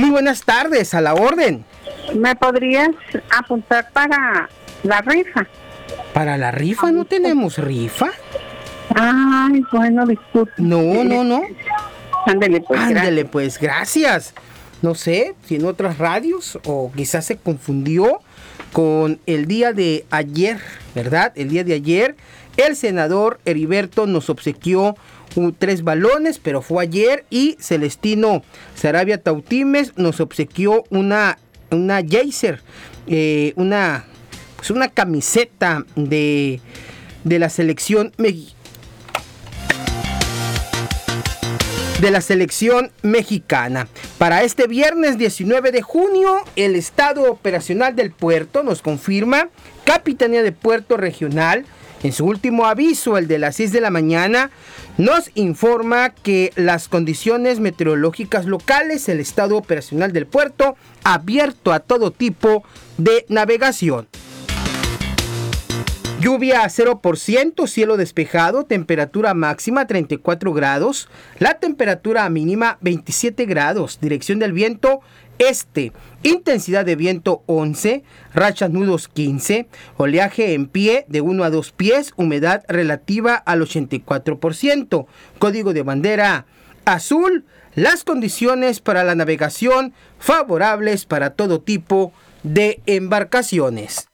Muy buenas tardes, a la orden. ¿Me podrías apuntar para la rifa? ¿Para la rifa? ¿No tenemos rifa? Ay, bueno, disculpe. No. Ándele pues, Ándele pues, gracias. No sé si en otras radios o quizás se confundió con el día de ayer, ¿verdad? El día de ayer el senador Heriberto nos obsequió 3 balones, pero fue ayer, y Celestino Sarabia Tautimes nos obsequió una Jaeger, una camiseta de la selección mexicana. Para este viernes 19 de junio, el estado operacional del puerto nos confirma, Capitanía de Puerto Regional, en su último aviso, el de las 6 de la mañana, nos informa que las condiciones meteorológicas locales, el estado operacional del puerto, abierto a todo tipo de navegación. Lluvia a 0%, cielo despejado, temperatura máxima 34 grados, la temperatura mínima 27 grados, dirección del viento este, intensidad de viento 11, rachas nudos 15, oleaje en pie de 1 a 2 pies, humedad relativa al 84%, código de bandera azul, las condiciones para la navegación favorables para todo tipo de embarcaciones.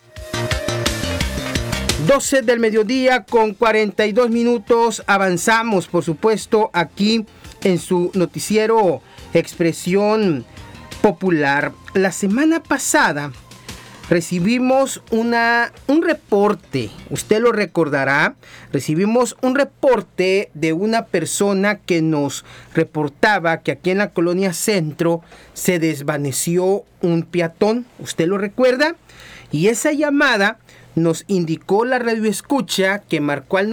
12 del mediodía con 42 minutos, avanzamos por supuesto aquí en su noticiero Expresión Popular. La semana pasada recibimos un reporte, usted lo recordará, recibimos un reporte de una persona que nos reportaba que aquí en la colonia Centro se desvaneció un peatón, ¿usted lo recuerda? Y esa llamada nos indicó la radioescucha que marcó al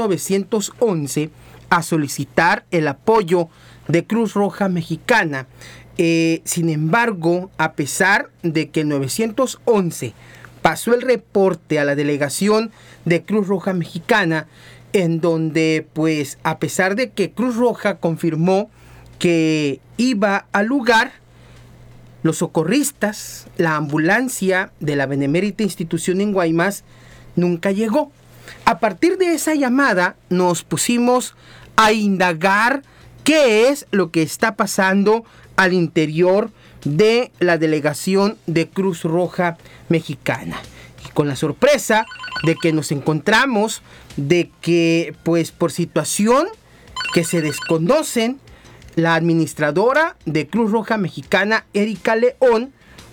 911 a solicitar el apoyo de Cruz Roja Mexicana. Sin embargo, a pesar de que 911 pasó el reporte a la delegación de Cruz Roja Mexicana, en donde, pues, a pesar de que Cruz Roja confirmó que iba al lugar, los socorristas, la ambulancia de la benemérita institución en Guaymas, nunca llegó. A partir de esa llamada, nos pusimos a indagar qué es lo que está pasando al interior de la delegación de Cruz Roja Mexicana. Y con la sorpresa de que nos encontramos de que, pues, por situación que se desconocen, la administradora de Cruz Roja Mexicana, Erika León,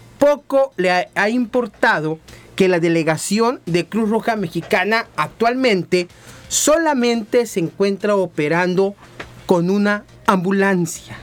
poco le ha importado que la delegación de Cruz Roja Mexicana actualmente solamente se encuentra operando con una ambulancia.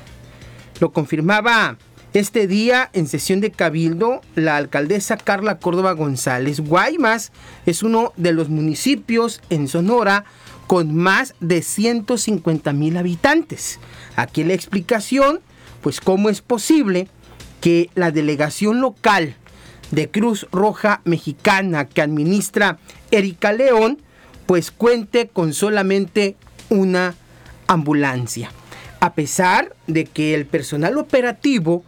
Lo confirmaba este día en sesión de cabildo la alcaldesa Carla Córdoba González. Guaymas es uno de los municipios en Sonora con más de 150,000 habitantes. Aquí la explicación, pues cómo es posible que la delegación local de Cruz Roja Mexicana que administra Erika León, pues cuente con solamente una ambulancia. A pesar de que el personal operativo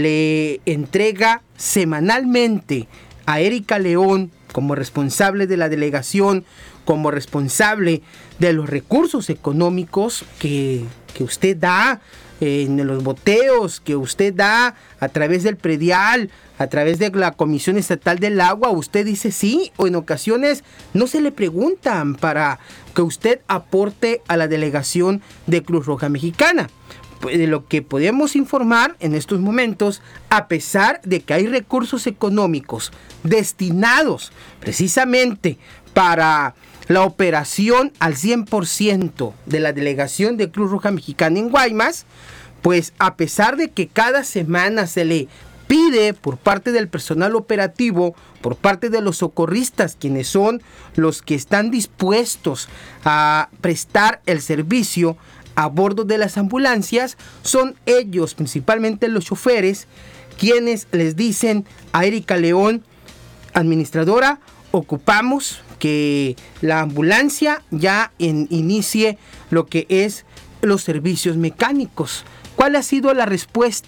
le entrega semanalmente a Erika León como responsable de la delegación, como responsable de los recursos económicos que usted da en los boteos, que usted da a través del predial, a través de la Comisión Estatal del Agua, usted dice sí, o en ocasiones no se le preguntan para que usted aporte a la delegación de Cruz Roja Mexicana. De lo que podemos informar en estos momentos, a pesar de que hay recursos económicos destinados precisamente para la operación al 100% de la delegación de Cruz Roja Mexicana en Guaymas, pues a pesar de que cada semana se le pide por parte del personal operativo, por parte de los socorristas, quienes son los que están dispuestos a prestar el servicio a bordo de las ambulancias, son ellos, principalmente los choferes, quienes les dicen a Erika León, administradora, ocupamos que la ambulancia ya inicie lo que es los servicios mecánicos. ¿Cuál ha sido la respuesta